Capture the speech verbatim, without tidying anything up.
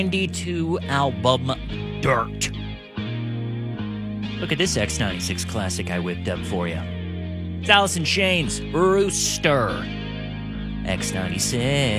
ninety-two album, Dirt. Look at this X ninety-six classic I whipped up for you. It's Alice in Chains, Rooster. X ninety-six.